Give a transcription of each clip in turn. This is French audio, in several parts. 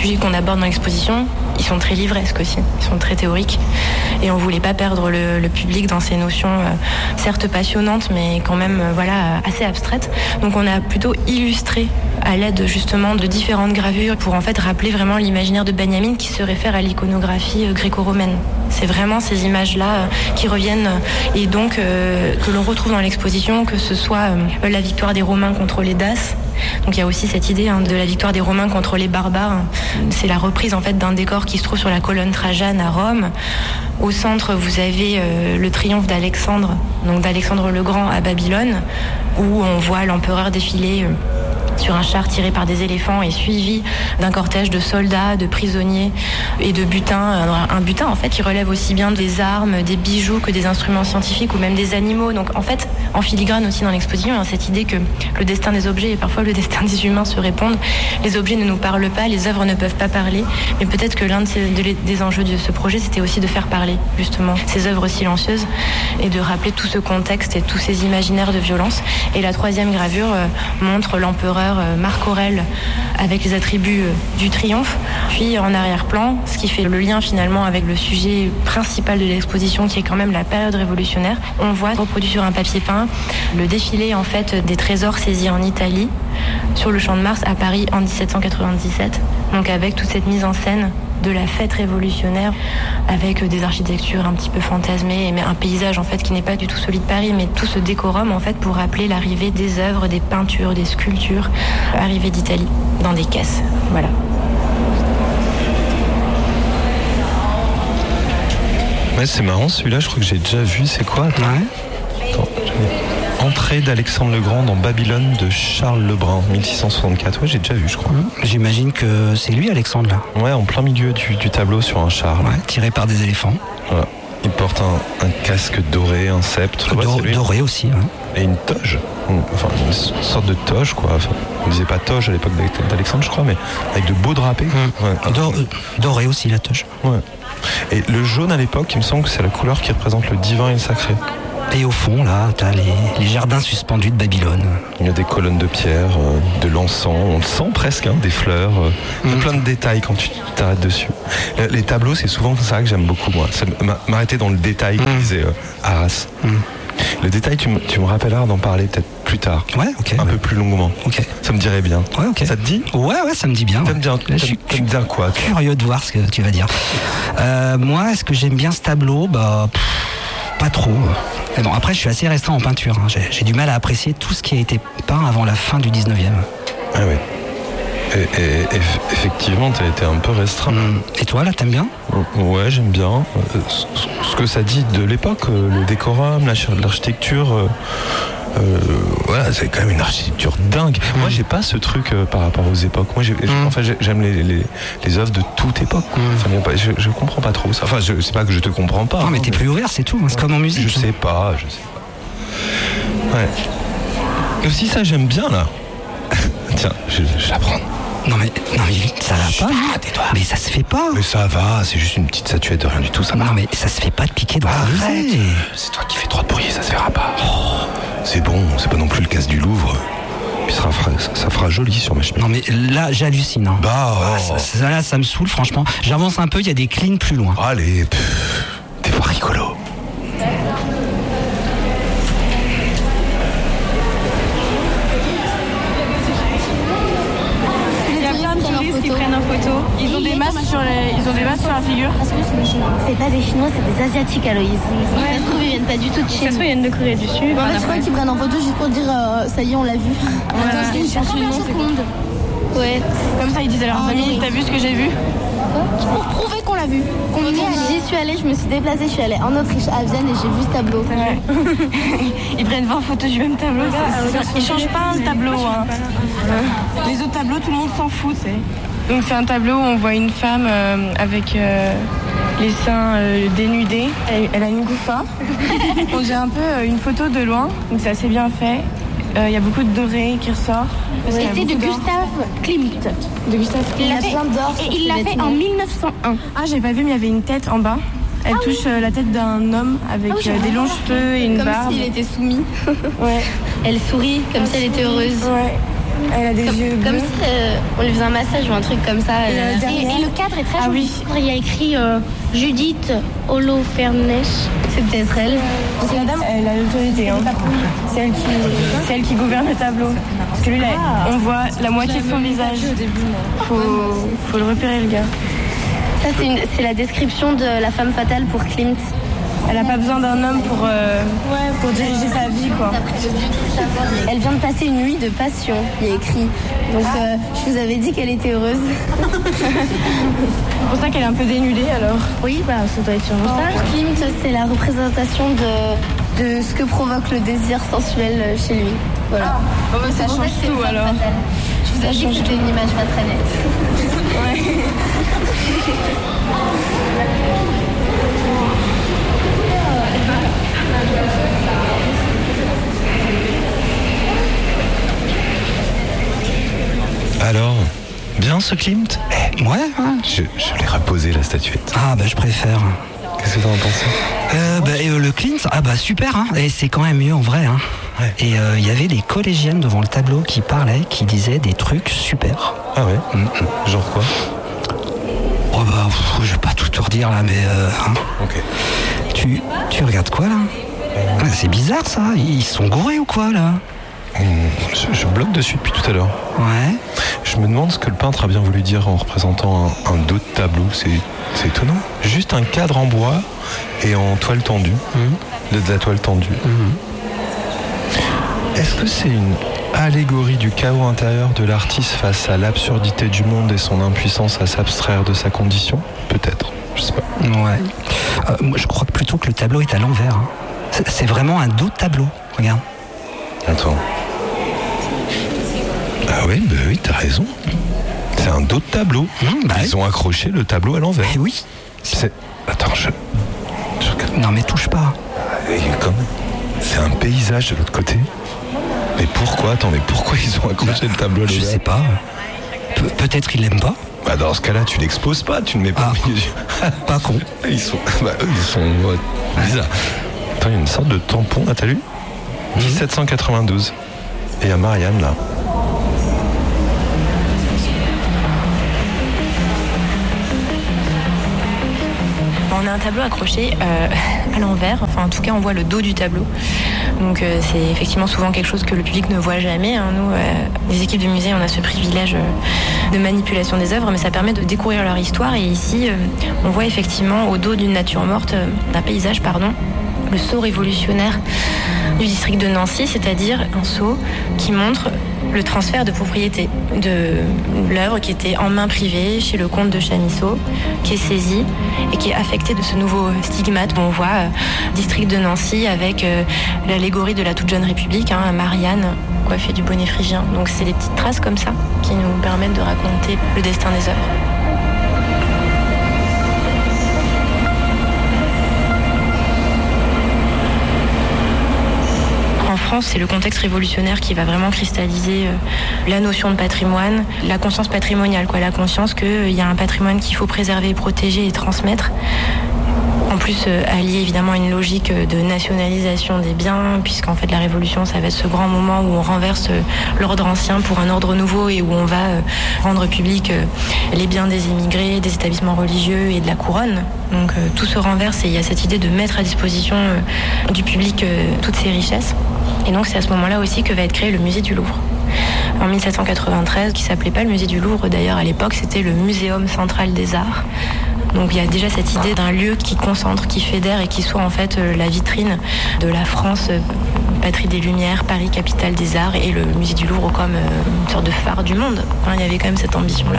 sujets qu'on aborde dans l'exposition, ils sont très livresques aussi, ils sont très théoriques. Et on voulait pas perdre le public dans ces notions, certes passionnantes, mais quand même assez abstraites. Donc on a plutôt illustré à l'aide justement de différentes gravures pour en fait rappeler vraiment l'imaginaire de Benjamin qui se réfère à l'iconographie gréco-romaine. C'est vraiment ces images-là qui reviennent et donc que l'on retrouve dans l'exposition, que ce soit la victoire des Romains contre les Daces. Donc il y a aussi cette idée de la victoire des Romains contre les barbares. C'est la reprise en fait d'un décor qui se trouve sur la colonne Trajane à Rome. Au centre, vous avez le triomphe d'Alexandre, donc d'Alexandre le Grand à Babylone, où on voit l'empereur défiler sur un char tiré par des éléphants et suivi d'un cortège de soldats, de prisonniers et de butins. Un butin en fait qui relève aussi bien des armes, des bijoux que des instruments scientifiques ou même des animaux. Donc en fait, en filigrane aussi dans l'exposition, il y a cette idée que le destin des objets et parfois le destin des humains se répondent. Les objets ne nous parlent pas, les œuvres ne peuvent pas parler, mais peut-être que l'un des enjeux de ce projet, c'était aussi de faire parler justement ces œuvres silencieuses et de rappeler tout ce contexte et tous ces imaginaires de violence. Et la troisième gravure montre l'empereur Marc Aurèle avec les attributs du triomphe, puis en arrière-plan, ce qui fait le lien finalement avec le sujet principal de l'exposition qui est quand même la période révolutionnaire. On voit reproduit sur un papier peint le défilé en fait des trésors saisis en Italie sur le Champ de Mars à Paris en 1797. Donc avec toute cette mise en scène de la fête révolutionnaire avec des architectures un petit peu fantasmées, mais un paysage en fait qui n'est pas du tout celui de Paris, mais tout ce décorum en fait pour rappeler l'arrivée des œuvres, des peintures, des sculptures arrivées d'Italie dans des caisses. Voilà. Ouais, c'est marrant celui-là, je crois que j'ai déjà vu. C'est quoi? Attends, Entrée d'Alexandre le Grand dans Babylone de Charles Lebrun, 1664. Ouais, j'ai déjà vu, je crois. J'imagine que c'est lui, Alexandre, là. Ouais, en plein milieu du tableau sur un char. Ouais, tiré par des éléphants. Ouais. Il porte un casque doré, un sceptre. Doré aussi, ouais. Et une toge. Enfin, une sorte de toge, quoi. Enfin, on ne disait pas toge à l'époque d'Alexandre, je crois, mais avec de beaux drapés. Ouais. Doré aussi, la toge. Ouais. Et le jaune à l'époque, il me semble que c'est la couleur qui représente le divin et le sacré. Et au fond, là, t'as les jardins suspendus de Babylone. Il y a des colonnes de pierre, de l'encens, on le sent presque, des fleurs. Il y a plein de détails quand tu t'arrêtes dessus. Les tableaux, c'est souvent ça que j'aime beaucoup, moi. C'est m'arrêter dans le détail, comme disait Arras. Le détail, tu me rappelleras d'en parler peut-être plus tard. Ouais, ok. Un peu plus longuement. Ok. Ça me dirait bien. Ouais, ok. Ça te dit? Ouais, ça me dit bien. T'aimes bien, je suis bien quoi? Curieux de voir ce que tu vas dire. Moi, est-ce que j'aime bien ce tableau? Pas trop. Mais bon, après, je suis assez restreint en peinture. J'ai du mal à apprécier tout ce qui a été peint avant la fin du 19e. Ah oui. Et effectivement, t'as été un peu restreint. Et toi, là, t'aimes bien? Ouais, j'aime bien. Ce que ça dit de l'époque, le décorum, l'architecture... voilà, c'est quand même une architecture dingue. Moi, j'ai pas ce truc par rapport aux époques. Moi, j'aime les œuvres de toute époque. Enfin, je comprends pas trop ça. Enfin, c'est pas que je te comprends pas. Non, mais t'es plus ouvert, c'est tout. C'est comme en musique. Je sais pas. Ouais. Et aussi, ça, j'aime bien, là. Tiens, je l'apprends. Non mais ça va pas. Tais-toi. Mais ça se fait pas. Mais ça va, c'est juste une petite statuette de rien du tout. Ça va. Non mais ça se fait pas de piquer dans la musée. C'est toi qui fais trop de bruit, ça se verra pas. Oh, c'est bon, c'est pas non plus le casse du Louvre. Puis ça fera joli sur ma chemise. Non mais là j'hallucine. Là ça me saoule franchement. J'avance un peu, il y a des cleans plus loin. Allez, t'es pas rigolo. Qui prennent en photo. Ils ont des masques sur la figure. C'est pas des Chinois, c'est des Asiatiques, Aloïs. Ça se trouve, ils viennent pas du tout de chez nous. Ça se trouve, ils viennent de Corée du Sud. En fait, je crois qu'ils prennent en photo juste pour dire ça y est, on l'a vu. Voilà. Ouais. Comme ça, ils disent à leurs amis, t'as vu ce que j'ai vu? Pour prouver qu'on l'a vu. J'y suis allée, je me suis déplacée, je suis allée en Autriche, à Vienne, et j'ai vu ce tableau. Ouais. Ils prennent 20 photos du même tableau. Ils changent pas le tableau. Les autres tableaux, tout le monde s'en fout, tu sais. Donc c'est un tableau où on voit une femme avec les seins dénudés. Elle a une gouffa. On dirait un peu une photo de loin, donc c'est assez bien fait. Il y a beaucoup de doré qui ressort. C'était de Gustav Klimt. De Gustav Klimt. Il a plein d'or. Et il l'a fait en 1901. Ah, j'ai pas vu, mais il y avait une tête en bas. Elle touche la tête d'un homme avec des longs cheveux et une barbe. Comme s'il était soumis. Ouais. Elle sourit comme si elle était heureuse. Ouais. Elle a des yeux bleus. Comme si on lui faisait un massage ou un truc comme ça. Et le cadre est très joli. Il y a écrit Judith Holofernes. C'est peut-être elle. Donc la dame, elle a l'autorité. Hein. C'est elle qui gouverne le tableau. Parce que lui, là, on voit la moitié de son visage. Faut le repérer, le gars. Ça, c'est la description de la femme fatale pour Klimt. Elle n'a pas besoin d'un homme pour diriger sa vie, quoi. Elle vient de passer une nuit de passion, il y a écrit. Donc je vous avais dit qu'elle était heureuse. C'est pour ça qu'elle est un peu dénudée, alors. Oui, bah ça doit être sûrement ça. Klimt, c'est la représentation de ce que provoque le désir sensuel chez lui. Voilà. Bon, bah, ça change tout, alors. Je vous ai dit que c'était une image pas très nette. Ouais. Alors, bien ce Klimt? Ouais. Je l'ai reposé la statuette. Ah bah je préfère. Qu'est-ce que t'en as pensé? Le Klimt, super, hein. Et c'est quand même mieux en vrai. Hein. Ouais. Et il y avait des collégiennes devant le tableau qui parlaient, qui disaient des trucs super. Ah ouais? Genre quoi? Oh bah, je vais pas tout te redire là, mais... hein. Ok. Tu regardes quoi là? C'est bizarre ça, ils sont gourés ou quoi là? Je bloque dessus depuis tout à l'heure. Ouais. Je me demande ce que le peintre a bien voulu dire en représentant un dos de tableau. C'est étonnant. Juste un cadre en bois et en toile tendue. De la toile tendue. Est-ce que c'est une allégorie du chaos intérieur de l'artiste face à l'absurdité du monde et son impuissance à s'abstraire de sa condition? Peut-être, je sais pas. Ouais. Moi je crois plutôt que le tableau est à l'envers. Hein. C'est vraiment un dos de tableau, regarde. Attends. Ah oui, t'as raison. C'est un dos de tableau. Ils ont accroché le tableau à l'envers. Eh oui. Attends, je regarde. Non mais touche pas. C'est un paysage de l'autre côté. Mais pourquoi ils ont accroché le tableau à l'envers? Je sais pas. Peut-être ils l'aiment pas. Bah dans ce cas-là, tu l'exposes pas, tu ne mets pas au milieu. Pas con. Ils sont bizarres. Attends, il y a une sorte de tampon, là, t'as lu? 1792. Et il y a Marianne là. On a un tableau accroché à l'envers, enfin en tout cas on voit le dos du tableau. Donc c'est effectivement souvent quelque chose que le public ne voit jamais. Hein. Nous, les équipes de musée, on a ce privilège de manipulation des œuvres, mais ça permet de découvrir leur histoire. Et ici, on voit effectivement au dos d'une nature morte, d'un paysage, le sceau révolutionnaire du district de Nancy, c'est-à-dire un sceau qui montre le transfert de propriété de l'œuvre qui était en main privée chez le comte de Chamisso, qui est saisi et qui est affecté de ce nouveau stigmate. On voit district de Nancy avec l'allégorie de la toute jeune République, hein, Marianne coiffée du bonnet phrygien. Donc c'est des petites traces comme ça qui nous permettent de raconter le destin des œuvres. En France, c'est le contexte révolutionnaire qui va vraiment cristalliser la notion de patrimoine, la conscience patrimoniale, la conscience qu'il y a un patrimoine qu'il faut préserver, protéger et transmettre. En plus, allié évidemment à une logique de nationalisation des biens, puisqu'en fait la Révolution, ça va être ce grand moment où on renverse l'ordre ancien pour un ordre nouveau et où on va rendre public les biens des immigrés, des établissements religieux et de la couronne. Donc tout se renverse et il y a cette idée de mettre à disposition du public toutes ces richesses. Et donc c'est à ce moment-là aussi que va être créé le musée du Louvre. En 1793, qui s'appelait pas le musée du Louvre d'ailleurs à l'époque, c'était le Muséum central des arts. Donc il y a déjà cette idée d'un lieu qui concentre, qui fédère et qui soit en fait la vitrine de la France, patrie des Lumières, Paris, capitale des arts, et le musée du Louvre comme une sorte de phare du monde. Enfin, il y avait quand même cette ambition-là.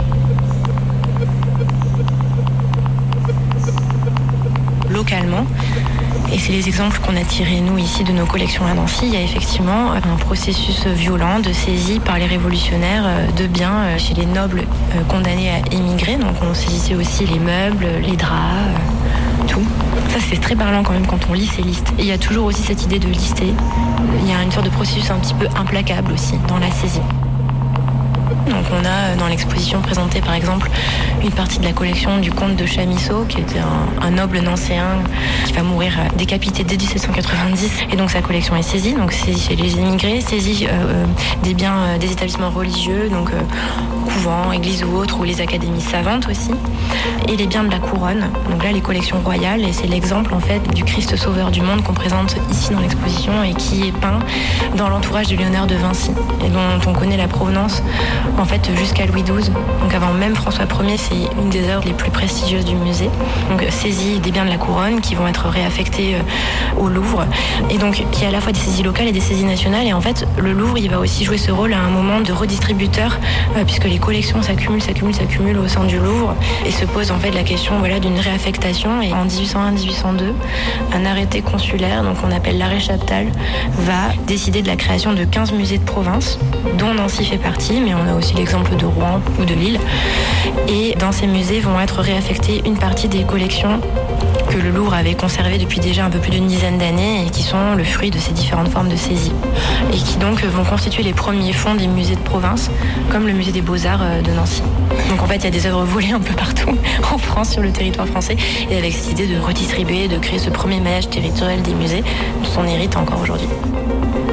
Localement, et c'est les exemples qu'on a tirés nous ici de nos collections à Nancy, il y a effectivement un processus violent de saisie par les révolutionnaires de biens chez les nobles condamnés à émigrer. Donc on saisissait aussi les meubles, les draps, tout. Ça c'est très parlant quand même quand on lit ces listes. Et il y a toujours aussi cette idée de lister. Il y a une sorte de processus un petit peu implacable aussi dans la saisie. Donc on a dans l'exposition présenté par exemple une partie de la collection du comte de Chamisso, qui était un noble nancéen qui va mourir décapité dès 1790. Et donc sa collection est saisie, donc saisie chez les immigrés, saisie des biens des établissements religieux, donc couvents, églises ou autres, ou les académies savantes aussi. Et les biens de la couronne, donc là les collections royales, et c'est l'exemple en fait du Christ sauveur du monde qu'on présente ici dans l'exposition et qui est peint dans l'entourage de Léonard de Vinci et dont on connaît la provenance en fait jusqu'à Louis XII. Donc avant même François Ier, c'est une des œuvres les plus prestigieuses du musée. Donc saisie des biens de la couronne qui vont être réaffectés au Louvre, et donc qui est à la fois des saisies locales et des saisies nationales. Et en fait le Louvre il va aussi jouer ce rôle à un moment de redistributeur puisque les collections s'accumulent au sein du Louvre, et se pose en fait la question d'une réaffectation. Et en 1801-1802, un arrêté consulaire, donc on appelle l'arrêt Chaptal, va décider de la création de 15 musées de province, dont Nancy fait partie, mais on a aussi l'exemple de Rouen ou de Lille. Et dans ces musées vont être réaffectées une partie des collections que le Louvre avait conservées depuis déjà un peu plus d'une dizaine d'années et qui sont le fruit de ces différentes formes de saisie. Et qui donc vont constituer les premiers fonds des musées de province, comme le musée des Beaux-Arts de Nancy. Donc en fait, il y a des œuvres volées un peu partout en France, sur le territoire français, et avec cette idée de redistribuer, de créer ce premier maillage territorial des musées, dont on hérite encore aujourd'hui.